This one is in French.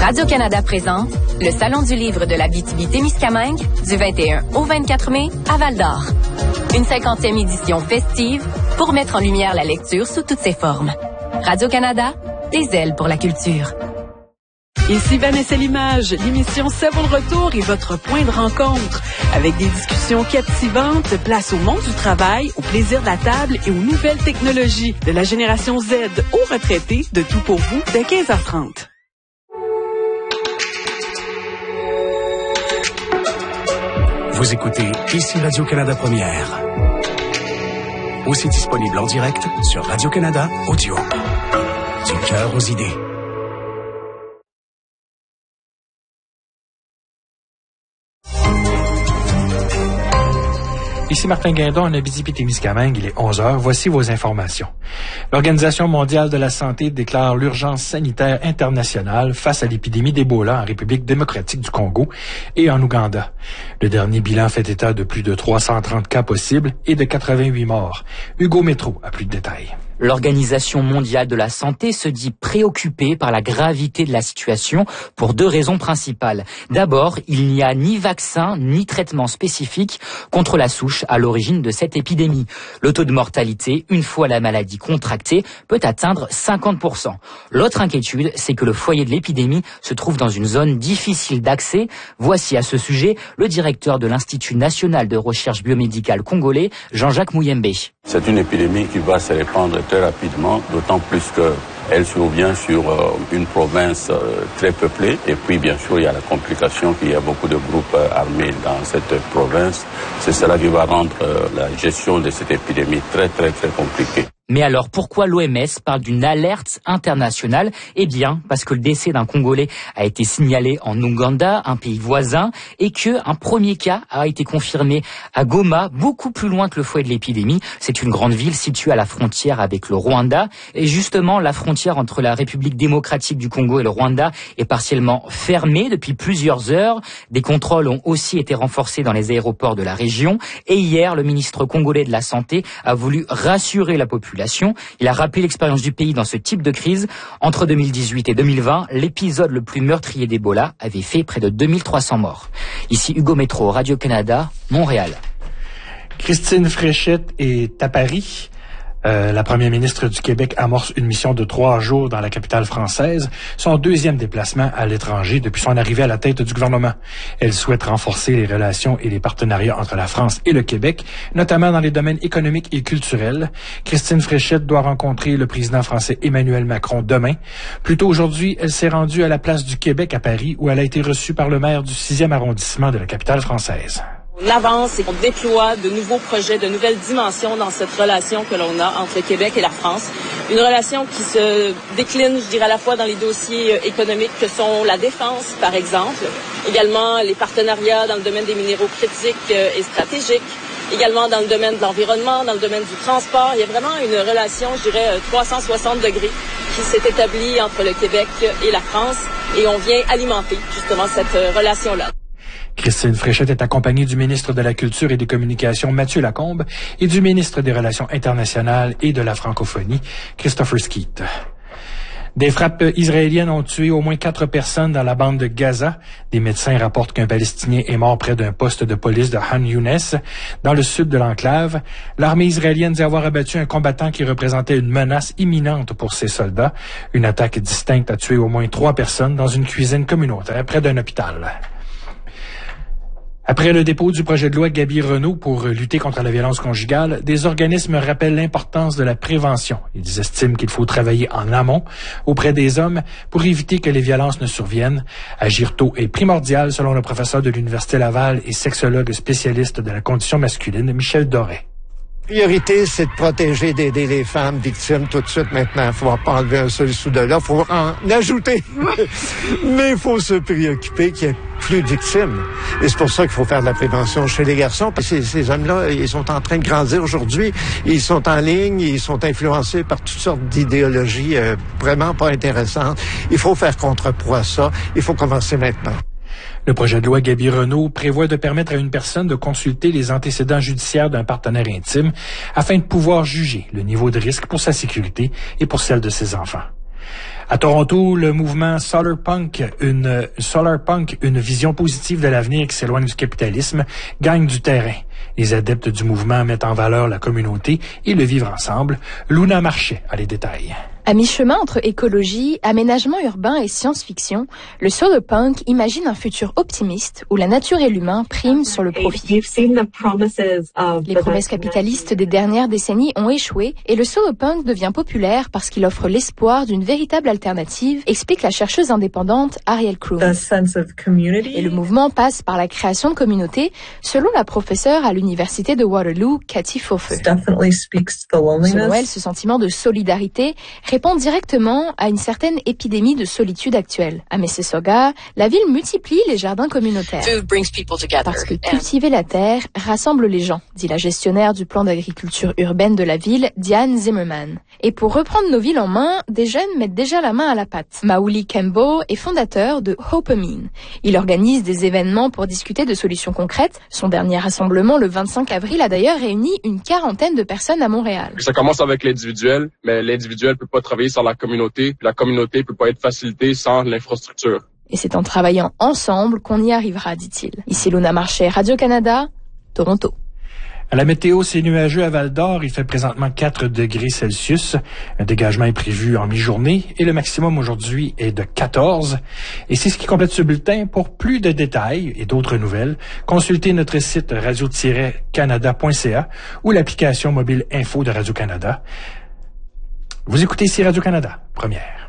Radio-Canada présente le Salon du livre de l'Abitibi-Témiscamingue du 21 au 24 mai à Val-d'Or. Une 50e édition festive pour mettre en lumière la lecture sous toutes ses formes. Radio-Canada, des ailes pour la culture. Ici Vanessa Limage, l'émission C'est votre retour et votre point de rencontre. Avec des discussions captivantes, place au monde du travail, au plaisir de la table et aux nouvelles technologies. De la génération Z aux retraités, de tout pour vous, dès 15h30. Vous écoutez ici Radio-Canada Première. Aussi disponible en direct sur Radio-Canada Audio. Du cœur aux idées. Ici Martin Guindon, en Abitibi-Témiscamingue, il est 11h. Voici vos informations. L'Organisation mondiale de la santé déclare l'urgence sanitaire internationale face à l'épidémie d'Ebola en République démocratique du Congo et en Ouganda. Le dernier bilan fait état de plus de 330 cas possibles et de 88 morts. Hugo Métro a plus de détails. L'Organisation mondiale de la santé se dit préoccupée par la gravité de la situation pour deux raisons principales. D'abord, il n'y a ni vaccin ni traitement spécifique contre la souche à l'origine de cette épidémie. Le taux de mortalité, une fois la maladie contractée, peut atteindre 50%. L'autre inquiétude, c'est que le foyer de l'épidémie se trouve dans une zone difficile d'accès. Voici à ce sujet le directeur de l'Institut national de recherche biomédicale congolais, Jean-Jacques Mouyembe. C'est une épidémie qui va se répandre très rapidement, d'autant plus qu'elle survient sur une province très peuplée. Et puis, bien sûr, il y a la complication qu'il y a beaucoup de groupes armés dans cette province. C'est cela qui va rendre la gestion de cette épidémie très, très, très compliquée. Mais alors, pourquoi l'OMS parle d'une alerte internationale? Eh bien, parce que le décès d'un Congolais a été signalé en Ouganda, un pays voisin, et qu'un premier cas a été confirmé à Goma, beaucoup plus loin que le foyer de l'épidémie. C'est une grande ville située à la frontière avec le Rwanda. Et justement, la frontière entre la République démocratique du Congo et le Rwanda est partiellement fermée depuis plusieurs heures. Des contrôles ont aussi été renforcés dans les aéroports de la région. Et hier, le ministre congolais de la Santé a voulu rassurer la population. Il a rappelé l'expérience du pays dans ce type de crise. Entre 2018 et 2020, l'épisode le plus meurtrier d'Ebola avait fait près de 2300 morts. Ici Hugo Métro, Radio-Canada, Montréal. Christine Fréchette est à Paris. La première ministre du Québec amorce une mission de 3 jours dans la capitale française, son deuxième déplacement à l'étranger depuis son arrivée à la tête du gouvernement. Elle souhaite renforcer les relations et les partenariats entre la France et le Québec, notamment dans les domaines économiques et culturels. Christine Fréchette doit rencontrer le président français Emmanuel Macron demain. Plus tôt aujourd'hui, elle s'est rendue à la place du Québec à Paris, où elle a été reçue par le maire du 6e arrondissement de la capitale française. On avance et on déploie de nouveaux projets, de nouvelles dimensions dans cette relation que l'on a entre le Québec et la France. Une relation qui se décline, je dirais, à la fois dans les dossiers économiques que sont la défense, par exemple, également les partenariats dans le domaine des minéraux critiques et stratégiques, également dans le domaine de l'environnement, dans le domaine du transport. Il y a vraiment une relation, je dirais, 360 degrés qui s'est établie entre le Québec et la France et on vient alimenter justement cette relation-là. Christine Fréchette est accompagnée du ministre de la Culture et des Communications, Mathieu Lacombe, et du ministre des Relations internationales et de la francophonie, Christopher Skeet. Des frappes israéliennes ont tué au moins 4 personnes dans la bande de Gaza. Des médecins rapportent qu'un Palestinien est mort près d'un poste de police de Han Younes, dans le sud de l'enclave. L'armée israélienne dit avoir abattu un combattant qui représentait une menace imminente pour ses soldats. Une attaque distincte a tué au moins 3 personnes dans une cuisine communautaire près d'un hôpital. Après le dépôt du projet de loi Gaby-Renaud pour lutter contre la violence conjugale, des organismes rappellent l'importance de la prévention. Ils estiment qu'il faut travailler en amont auprès des hommes pour éviter que les violences ne surviennent. Agir tôt est primordial selon le professeur de l'Université Laval et sexologue spécialiste de la condition masculine, Michel Doré. Priorité, c'est de protéger, d'aider les femmes victimes tout de suite maintenant. Il ne faut pas enlever un seul sou de là, il faut en ajouter. Mais il faut se préoccuper qu'il y ait plus de victimes. Et c'est pour ça qu'il faut faire de la prévention chez les garçons. Parce que ces hommes-là, ils sont en train de grandir aujourd'hui. Ils sont en ligne, ils sont influencés par toutes sortes d'idéologies vraiment pas intéressantes. Il faut faire contrepoids à ça. Il faut commencer maintenant. Le projet de loi Gaby-Renaud prévoit de permettre à une personne de consulter les antécédents judiciaires d'un partenaire intime afin de pouvoir juger le niveau de risque pour sa sécurité et pour celle de ses enfants. À Toronto, le mouvement Solarpunk, une vision positive de l'avenir qui s'éloigne du capitalisme, gagne du terrain. Les adeptes du mouvement mettent en valeur la communauté et le vivre ensemble. Luna Marchais a les détails. À mi-chemin entre écologie, aménagement urbain et science-fiction, le solarpunk imagine un futur optimiste où la nature et l'humain priment sur le profit. Les promesses capitalistes des dernières décennies ont échoué et le solarpunk devient populaire parce qu'il offre l'espoir d'une véritable alternative, explique la chercheuse indépendante Ariel Kroon. Et le mouvement passe par la création de communautés, selon la professeure à l'université de Waterloo, Cathy Pfoffer. Selon elle, ce sentiment de solidarité répond directement à une certaine épidémie de solitude actuelle. À Mississauga, la ville multiplie les jardins communautaires. Parce que cultiver la terre rassemble les gens, dit la gestionnaire du plan d'agriculture urbaine de la ville, Diane Zimmerman. Et pour reprendre nos villes en main, des jeunes mettent déjà la main à la pâte. Mauli Kembo est fondateur de Hopeamine. Il organise des événements pour discuter de solutions concrètes. Son dernier rassemblement, le 25 avril, a d'ailleurs réuni une 40aine de personnes à Montréal. Ça commence avec l'individuel, mais l'individuel peut pas travailler sans la communauté, puis la communauté peut pas être facilitée sans l'infrastructure. Et c'est en travaillant ensemble qu'on y arrivera, dit-il. Ici Luna Marchais, Radio-Canada, Toronto. À la météo, c'est nuageux à Val-d'Or. Il fait présentement 4 degrés Celsius. Un dégagement est prévu en mi-journée et le maximum aujourd'hui est de 14. Et c'est ce qui complète ce bulletin. Pour plus de détails et d'autres nouvelles, consultez notre site radio-canada.ca ou l'application mobile info de Radio-Canada. Vous écoutez ici Radio-Canada, première.